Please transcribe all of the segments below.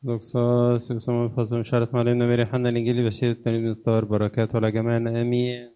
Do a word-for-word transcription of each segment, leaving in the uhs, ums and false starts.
دوكساس يسمى الفضل مشارة علينا ميري حنا الإنجيلي بشير التلميذ الطاهر بركاته على جميعنا آمين.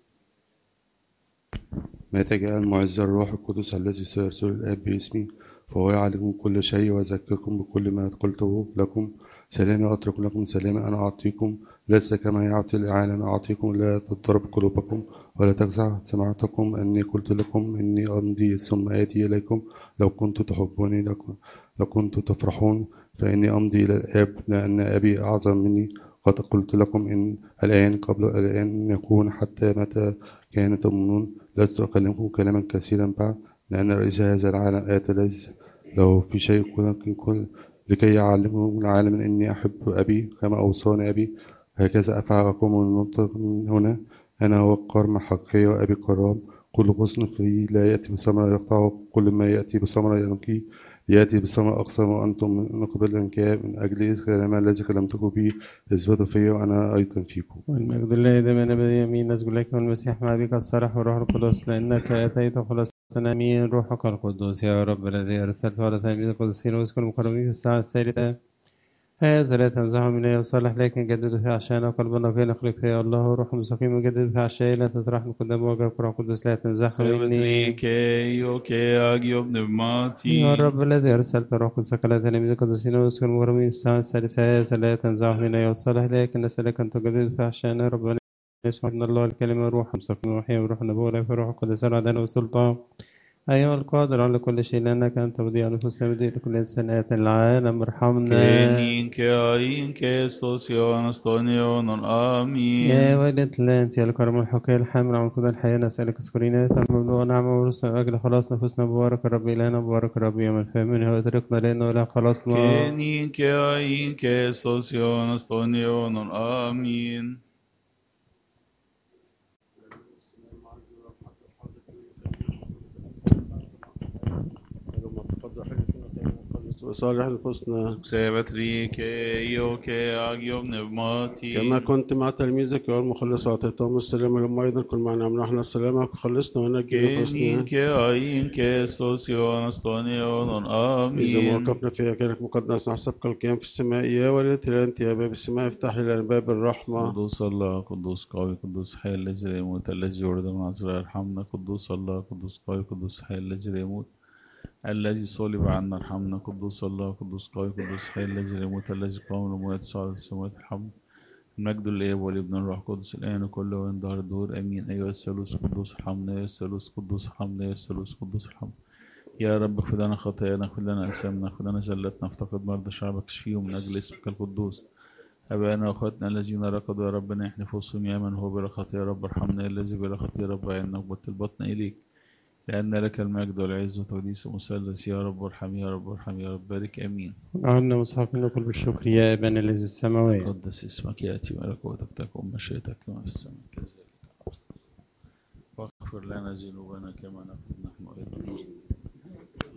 متى جاء المعز الروح القدس الذي سيرسل الآب باسمي فهو يعلم كل شيء ويذكركم بكل ما قلته لكم. سلامي أترك لكم، سلامي أنا أعطيكم، ليس كما يعطي العالم أعطيكم. لا تضطرب قلوبكم ولا تجزع. سمعتكم أني قلت لكم إني أمضي ثم آتي إليكم. لو كنت تحبوني لكم لكنت تفرحون، فإني أمضي إلى الآب لأن أبي أعظم مني. قد قلت لكم إن الآن قبل الآن يكون حتى متى كان تؤمنون. لست أكلمكم كلاما كثيرا بعد، لأن رئيس هذا العالم آتى ليس له في شيء لكن كل لكي يعلمهم العالم إني أحب أبي كما أوصاني أبي، هكذا أفعل. أقوم المنطق من هنا. أنا هو القرم الحقيقي وأبي كرام. كل غصن فيه لا يأتي بثمرة يقطعه، كل ما يأتي بثمرة ينقيه ليأتي بثمرة أكثر. وأنتم من قبل الإنكار من أجل الكلام الذي كلمتكم به اثبتوا فيه وأنا أيضا فيكم. والمجد لله دائما أبدا آمين. نسجد لك والمسيح مع بك الصالح والروح القدس لأنك أتيت خلاصنا آمين. روحك القدوس يا رب الذي أرسلت على تلاميذ القدسين واسكن المقربين في الساعة الثالثة، هذا لا تنزعه من الصالح لكن جدد في عشانا قلبنا كي نخلق فيها الله. روح مستقيم جدد في عشاي لا تطرح من قدام وجهك. روح القدس لا تنزعه مني. Sevdrike ke agio pneumati. يا رب الذي أرسلت روح قدسك على تلاميذ القدسين واسكن المغرمين في الساعة الثالثة، هذا لا تنزعه منا يا الصالح لكن نسألك أن تجدد في عشانا. ربنا يسوع ابن الله الكلمة روح مستقيم وحي وروح النبوة في روح القدس العدالة والسلطان أيها القادر على كل شيء، لأنك أنت بديع نفوسنا بديع لكل إنسان آت العالم ارحمنا. Kenin ke ayin ke stosion stonion يا amin. والدة الله أنت يا الكرم الحقيقي الحامل عن قدر الحياة، نسألك اذكرينا فالمملوء نعمة ورسل من أجل خلاص نفوسنا. مبارك الرب إلهنا مبارك الرب يوم الفامن هو يدركنا لأنه لا خلاصنا. Kenin ke ayin ke stosion stonion amin. وصالح الحسنى Sevdrike io ke agio pneumati. كما كنت مع تلميذك يا المخلص وأعطيتهم السلام لما أيضا كن معنا نحن السلام خلصنا ونجي Kenin نفوسنا. ke ayin ke stosion stonion إذا ما amin. وقفنا في أكلك مقدس نحسبك القيام في السماء يا ولدتي أنت يا باب السماء افتح لنا باب الرحمة. قدوس الله قدوس قوي قدوس حي الذي لا يموت الذي يولد من عذراء ارحمنا. قدوس الله قدوس قوي قدوس حي الذي لا يموت الذي صلب عنا ارحمنا. قدوس الله قدوس قوي قدوس حي الذي لا يموت الذي قام من الأموات صعد السماوات ارحمنا. المجد للآب والابن والروح القدس الآن وكل وين دهر الدهور آمين. أيها الثالوث قدوس ارحمنا. أيها الثالوث قدوس ارحمنا. أيها الثالوث قدوس ارحمنا. يا رب اغفر لنا خطايانا، اغفر لنا أثامنا، اغفر لنا زلتنا، افتقد مرضى شعبك، اشفيهم من أجل اسمك القدوس. أبانا وأخواتنا الذين ركضوا يا ربنا احنا فوسهم يا من هو بلا خطية. يا رب ارحمنا، يا الذي بلا خطية. يا رب عنا وبت البطن إليك، لأن لك المجد والعز وتقديس مثلث. يا رب ارحم، يا رب ارحم، يا رب بارك آمين. عنا مصحفين نقول بالشكر يا أبانا الذي السماوات. قدس اسمك، يأتي ملكوتك، تكن مشيئتك كما في السماء كذلك. واغفر لنا ذنوبنا كما نغفر نحن أيضا